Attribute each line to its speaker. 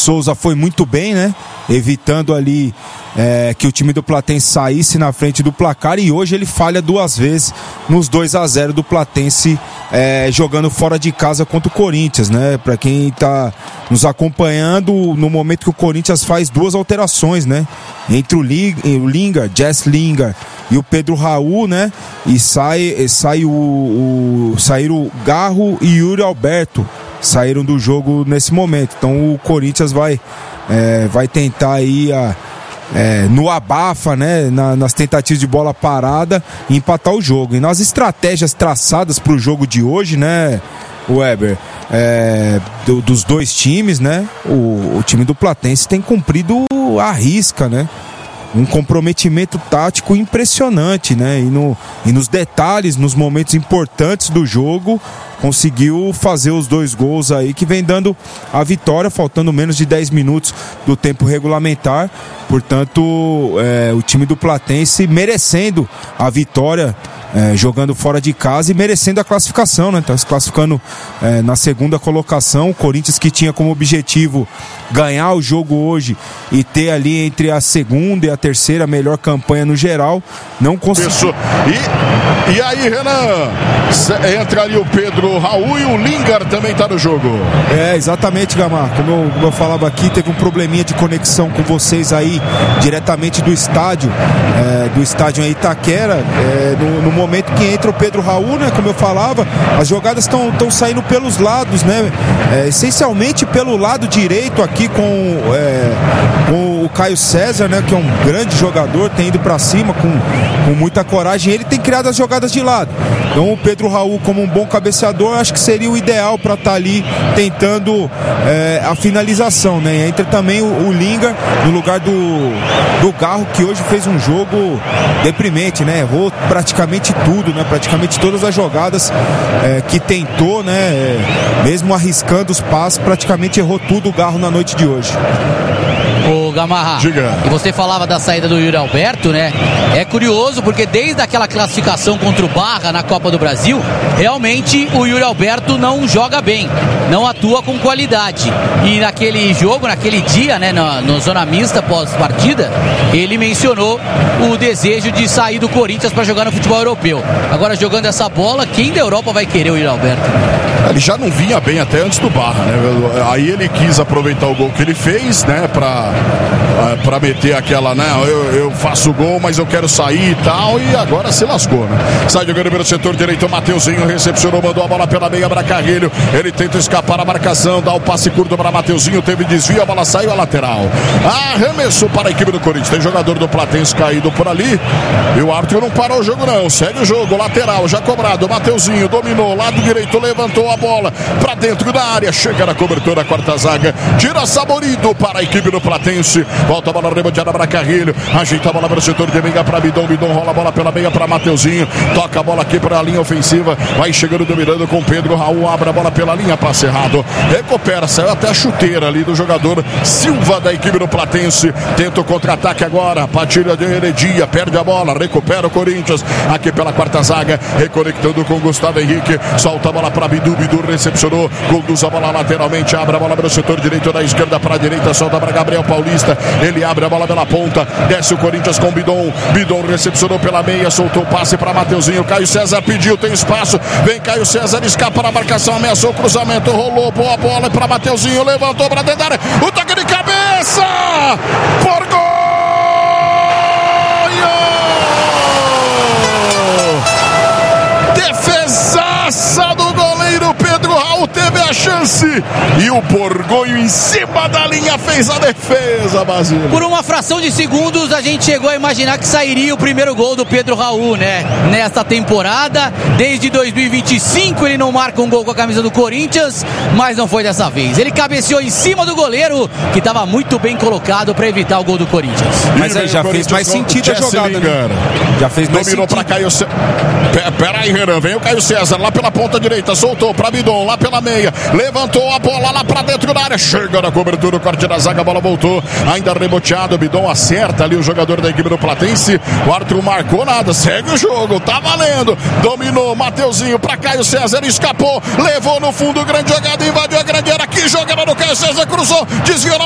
Speaker 1: Souza foi muito bem, né? Evitando ali que o time do Platense saísse na frente do placar, e hoje ele falha 2 vezes nos 2-0 do Platense, jogando fora de casa contra o Corinthians, né? Para quem tá nos acompanhando, no momento que o Corinthians faz 2 alterações, né? Entre o Lingard, Jess Lingard e o Pedro Raul, né? E saíram o Garro e Yuri Alberto, saíram do jogo nesse momento. Então o Corinthians vai tentar aí no abafa, né, nas tentativas de bola parada, empatar o jogo. E nas estratégias traçadas para o jogo de hoje, né, Weber, dos 2 times, né, o time do Platense tem cumprido à risca, né? Um comprometimento tático impressionante, né? E nos detalhes, nos momentos importantes do jogo, conseguiu fazer os 2 gols aí que vem dando a vitória, faltando menos de 10 minutos do tempo regulamentar. Portanto, o time do Platense merecendo a vitória, jogando fora de casa, e merecendo a classificação, né? Tá se classificando na 2ª colocação. O Corinthians, que tinha como objetivo ganhar o jogo hoje e ter ali entre a 2ª e a 3ª melhor campanha no geral, não conseguiu.
Speaker 2: Isso. E aí, Renan, entra ali o Pedro Raul, e o Lingard também está no jogo.
Speaker 1: Exatamente, Gamar. Como eu falava aqui, teve um probleminha de conexão com vocês aí, diretamente do estádio em Itaquera, no momento que entra o Pedro Raul, né? Como eu falava, as jogadas estão saindo pelos lados, né? Essencialmente pelo lado direito aqui com o Caio César, né? Que é um grande jogador, tem ido para cima com muita coragem. Ele tem criado as jogadas de lado. Então o Pedro Raul, como um bom cabeceador, acho que seria o ideal para estar ali tentando a finalização, né? Entra também o Lingard no lugar do Garro, que hoje fez um jogo deprimente, né? Errou praticamente tudo, né? Praticamente todas as jogadas que tentou, né? Mesmo arriscando os passes, praticamente errou tudo o Garro na noite de hoje.
Speaker 3: Ô Gamarra, e você falava da saída do Yuri Alberto, né? É curioso porque desde aquela classificação contra o Barra na Copa do Brasil, realmente o Yuri Alberto não joga bem, não atua com qualidade. E naquele jogo, naquele dia, né, no Zona Mista pós-partida, ele mencionou o desejo de sair do Corinthians para jogar no futebol europeu. Agora, jogando essa bola, quem da Europa vai querer o Yuri Alberto?
Speaker 2: Ele já não vinha bem até antes do Barra, né? Aí ele quis aproveitar o gol que ele fez, né, pra meter aquela, né, eu faço o gol, mas eu quero sair e tal, e agora se lascou, né? Sai jogando pelo setor direito, o Mateuzinho recepcionou, mandou a bola pela meia para Carrilho, ele tenta escapar a marcação, dá o passe curto para Mateuzinho, teve desvio, a bola saiu a lateral, arremessou para a equipe do Corinthians. Tem jogador do Platense caído por ali, e o árbitro não parou o jogo não, segue o jogo, lateral, já cobrado, Mateuzinho dominou, lado direito, levantou a bola para dentro da área, chega na cobertura, a 4ª zaga, tira Saborido para a equipe do Platense, volta a bola reboteada para Carrilho, ajeita a bola para o setor de meia para Bidon rola a bola pela meia para Mateuzinho, toca a bola aqui para a linha ofensiva, vai chegando dominando com Pedro Raul, abre a bola pela linha, passe errado, recupera, saiu até a chuteira ali do jogador Silva da equipe do Platense, tenta o contra-ataque agora, partida de Heredia, perde a bola, recupera o Corinthians, aqui pela 4ª zaga, reconectando com Gustavo Henrique, solta a bola para Bidu recepcionou, conduz a bola lateralmente, abre a bola para o setor direito, da esquerda para a direita, solta para Gabriel Paulista, ele abre a bola pela ponta, desce o Corinthians com Bidon recepcionou pela meia, soltou o passe para Mateuzinho, Caio César pediu, tem espaço, vem Caio César, escapa na marcação, ameaçou o cruzamento, rolou, boa bola para Mateuzinho, levantou para dentro da área, o toque de cabeça, por gol! Defesaça do goleiro Pedro Raul, teve a chance e o Borgonho em cima da linha fez a defesa, Basílio.
Speaker 3: Por uma fração de segundos a gente chegou a imaginar que sairia o primeiro gol do Pedro Raul, né? Nesta temporada, desde 2025 ele não marca um gol com a camisa do Corinthians, mas não foi dessa vez. Ele cabeceou em cima do goleiro, que estava muito bem colocado para evitar o gol do Corinthians.
Speaker 1: Mas aí já fez mais sentido a jogada, né? Já fez mais
Speaker 2: sentido. Dominou para Caio César. Pera aí, Renan, vem o Caio César lá pela ponta direita, soltou para Bidon lá pela meia, levantou a bola lá para dentro da área, chega na cobertura, o corte da zaga, a bola voltou, ainda reboteado, Bidon acerta ali o jogador da equipe do Platense, o árbitro marcou nada, segue o jogo, tá valendo, dominou, Mateuzinho para Caio César, escapou, levou no fundo, grande jogada, invadiu a grande área, que jogada do Caio César, cruzou, desviou